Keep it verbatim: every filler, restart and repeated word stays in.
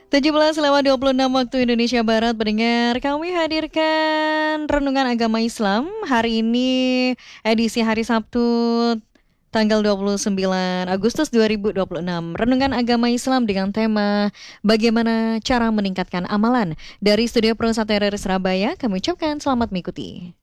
tujuh belas lewat dua puluh enam waktu Indonesia Barat, pendengar, kami hadirkan Renungan Agama Islam hari ini, edisi hari Sabtu tanggal dua puluh sembilan Agustus dua ribu dua puluh enam. Renungan Agama Islam dengan tema bagaimana cara meningkatkan amalan. Dari Studio Pro satu R R I Surabaya, kami ucapkan selamat mengikuti.